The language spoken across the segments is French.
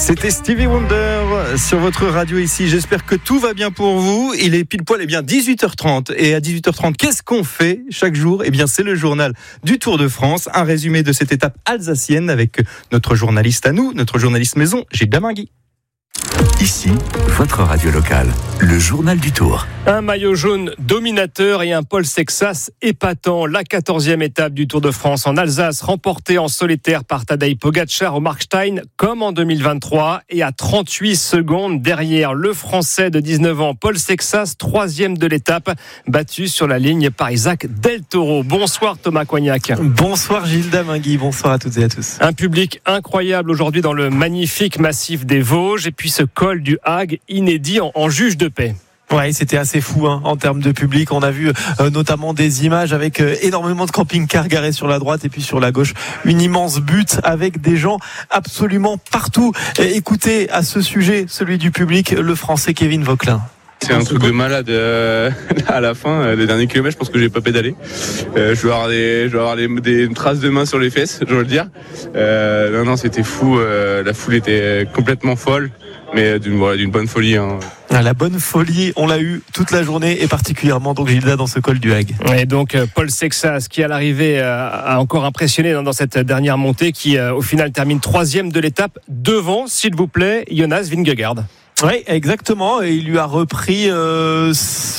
C'était Stevie Wonder sur votre radio ici. J'espère que tout va bien pour vous. Il est pile poil 18h30. Et à 18h30, qu'est-ce qu'on fait chaque jour ? C'est le journal du Tour de France. Un résumé de cette étape alsacienne avec notre journaliste à nous, notre journaliste maison, Gilles Damingui. Ici, votre radio locale, le journal du Tour. Un maillot jaune dominateur et un Paul Sexas épatant. La 14e étape du Tour de France en Alsace, remportée en solitaire par Tadej Pogačar au Markstein, comme en 2023, et à 38 secondes derrière le Français de 19 ans, Paul Sexas, 3e de l'étape, battu sur la ligne par Isaac Del Toro. Bonsoir Thomas Coignac. Bonsoir Gilles Damingui, bonsoir à toutes et à tous. Un public incroyable aujourd'hui dans le magnifique massif des Vosges, et puis ce col du Hague inédit en juge de paix. Ouais, c'était assez fou en termes de public. On a vu notamment des images avec énormément de camping-cars garés sur la droite et puis sur la gauche une immense butte avec des gens absolument partout. Écoutez à ce sujet, celui du public, le Français Kevin Vauquelin. C'est un truc de malade à la fin, les derniers kilomètres, je pense que j'ai pas pédalé. Je vais avoir des traces de main sur les fesses, je dois le dire. Non, c'était fou. La foule était complètement folle, mais d'une bonne folie. La bonne folie, on l'a eu toute la journée et particulièrement donc Gilda dans ce col du Hague. Et donc Paul Sexas qui à l'arrivée a encore impressionné dans cette dernière montée qui au final termine 3e de l'étape devant, s'il vous plaît, Jonas Vingegaard. Oui, exactement. Et il lui a repris 8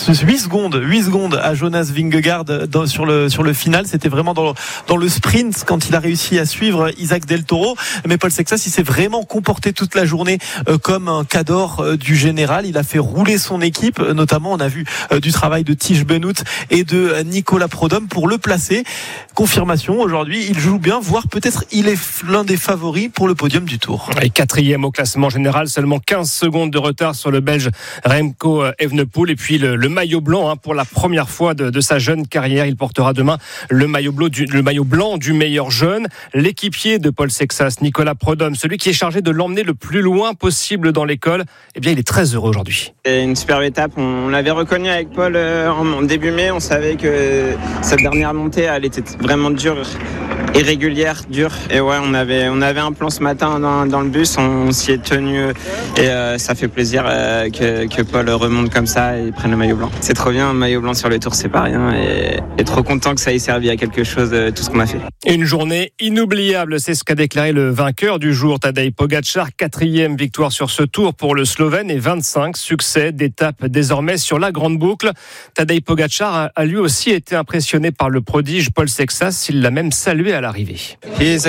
secondes à Jonas Vingegaard sur le final. C'était vraiment dans le sprint quand il a réussi à suivre Isaac Del Toro. Mais Paul Sexas, il s'est vraiment comporté toute la journée comme un cador du général. Il a fait rouler son équipe. Notamment, on a vu du travail de Tish Benoot et de Nicolas Prodhomme pour le placer. Confirmation, aujourd'hui, il joue bien, voire peut-être il est l'un des favoris pour le podium du Tour. Et 4e au classement général, seulement 15 secondes de retard sur le Belge Remco Evenepoel. Et puis le maillot blanc pour la première fois de sa jeune carrière. Il portera demain le maillot blanc du meilleur jeune. L'équipier de Paul Sexas, Nicolas Prodhomme, celui qui est chargé de l'emmener le plus loin possible dans l'école, il est très heureux aujourd'hui. C'est une superbe étape. On l'avait reconnu avec Paul en début mai. On savait que cette dernière montée, elle était vraiment dure, irrégulière, dure. Et ouais, on avait un plan ce matin dans le bus. On s'y est tenu et ça fait plaisir que Paul remonte comme ça et prenne le maillot blanc. C'est trop bien, un maillot blanc sur le Tour, c'est pas rien. Et trop content que ça ait servi à quelque chose, tout ce qu'on a fait. Une journée inoubliable, c'est ce qu'a déclaré le vainqueur du jour, Tadej Pogačar. 4e victoire sur ce Tour pour le Slovène et 25 succès d'étape désormais sur la grande boucle. Tadej Pogačar a lui aussi été impressionné par le prodige Paul Sexas. Il l'a même salué à l'arrivée. C'est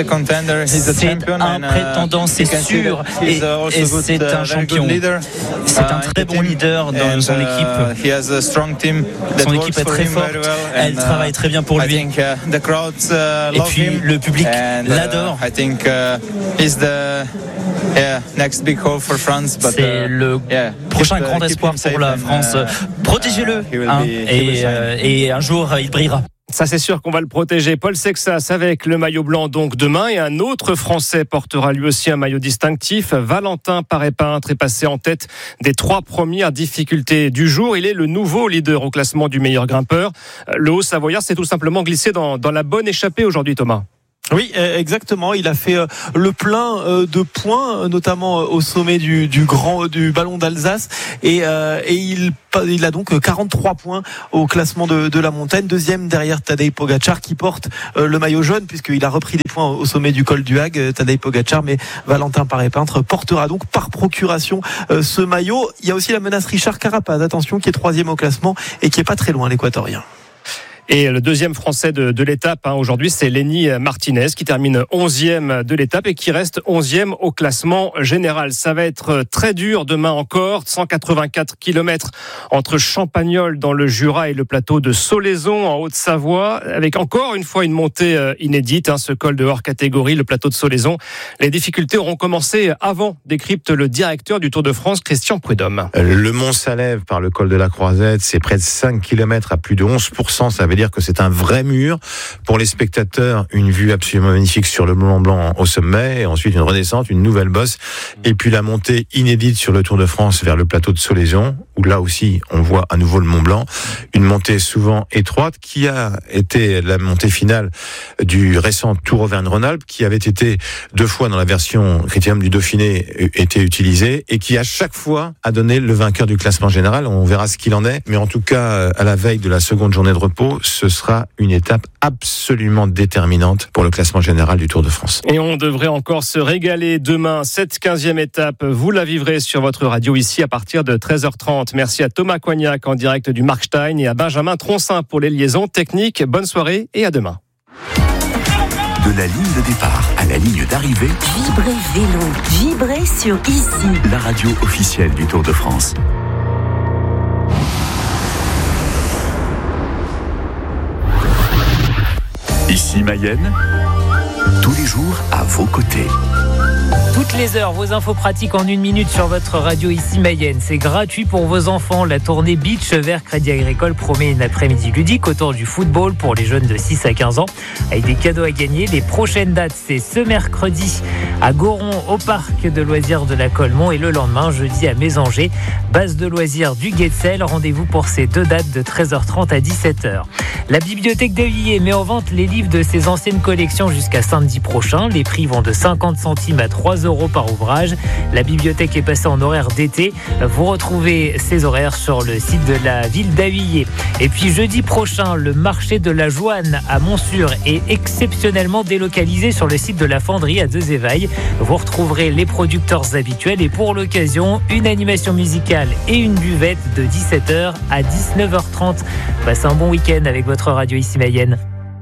un prétendant, c'est sûr, et c'est un champion. C'est un très bon leader dans son équipe. Son équipe est très forte, elle travaille très bien pour lui. Et puis le public l'adore. C'est le prochain grand espoir pour la France. Protégez-le et un jour il brillera. Ça, c'est sûr qu'on va le protéger. Paul Sexas avec le maillot blanc donc demain, et un autre Français portera lui aussi un maillot distinctif. Valentin Paré-Peintre est passé en tête des 3 premières difficultés du jour. Il est le nouveau leader au classement du meilleur grimpeur. Le Haut-Savoyard s'est tout simplement glissé dans la bonne échappée aujourd'hui, Thomas. Oui, exactement. Il a fait le plein de points, notamment au sommet du ballon d'Alsace, et il a donc 43 points au classement de la montagne. 2e derrière Tadej Pogačar qui porte le maillot jaune puisqu'il a repris des points au sommet du col du Hague, Tadej Pogačar, mais Valentin Paré-Peintre portera donc par procuration ce maillot. Il y a aussi la menace Richard Carapaz, attention, qui est 3e au classement et qui est pas très loin, l'équatorien. Et le 2e Français de l'étape aujourd'hui, c'est Lenny Martinez qui termine 11e de l'étape et qui reste 11e au classement général. Ça va être très dur demain encore. 184 km entre Champagnole dans le Jura et le plateau de Solaison en Haute-Savoie, avec encore une fois une montée inédite, ce col de hors catégorie, le plateau de Solaison. Les difficultés auront commencé avant, décrypte le directeur du Tour de France, Christian Prudhomme. Le Mont Salève par le col de la Croisette, c'est près de 5 km à plus de 11%. Ça veut dire que c'est un vrai mur. Pour les spectateurs, une vue absolument magnifique sur le Mont Blanc au sommet, et ensuite une redescente, une nouvelle bosse, et puis la montée inédite sur le Tour de France vers le plateau de Solaison. où là aussi on voit à nouveau le Mont Blanc, une montée souvent étroite qui a été la montée finale du récent Tour Auvergne-Rhône-Alpes, qui avait été 2 fois dans la version Critérium du Dauphiné été utilisée et qui à chaque fois a donné le vainqueur du classement général. On verra ce qu'il en est, mais en tout cas à la veille de la seconde journée de repos, ce sera une étape absolument déterminante pour le classement général du Tour de France. Et on devrait encore se régaler demain. Cette 15e étape, vous la vivrez sur votre radio ici à partir de 13h30. Merci à Thomas Coignac en direct du Markstein et à Benjamin Troncin pour les liaisons techniques. Bonne soirée et à demain. De la ligne de départ à la ligne d'arrivée, Vibrez vélo, vibrez sur Ici, la radio officielle du Tour de France. Ici Mayenne, tous les jours à vos côtés. Toutes les heures, vos infos pratiques en 1 minute sur votre radio Ici Mayenne. C'est gratuit pour vos enfants. La tournée Beach vers Crédit Agricole promet une après-midi ludique autour du football pour les jeunes de 6 à 15 ans avec des cadeaux à gagner. Les prochaines dates, c'est ce mercredi à Goron au parc de loisirs de la Colmont et le lendemain, jeudi à Mésanger, base de loisirs du Guetzel. Rendez-vous pour ces 2 dates de 13h30 à 17h. La bibliothèque d'Avilliers met en vente les livres de ses anciennes collections jusqu'à samedi prochain. Les prix vont de 50 centimes à 3 € par ouvrage. La bibliothèque est passée en horaire d'été. Vous retrouvez ces horaires sur le site de la ville d'Avilliers. Et puis jeudi prochain, le marché de la Joanne à Montsûrs est exceptionnellement délocalisé sur le site de la Fonderie à Deux-Évailles. Vous retrouverez les producteurs habituels et pour l'occasion, une animation musicale et une buvette de 17h à 19h30. Passez un bon week-end avec votre radio Ici Mayenne.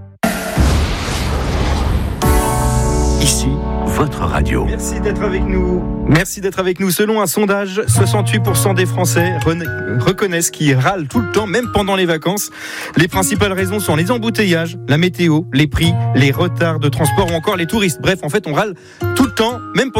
Ici, votre radio. Merci d'être avec nous. Merci d'être avec nous. Selon un sondage, 68% des Français reconnaissent qu'ils râlent tout le temps, même pendant les vacances. Les principales raisons sont les embouteillages, la météo, les prix, les retards de transport ou encore les touristes. Bref, en fait, on râle tout le temps, même pendant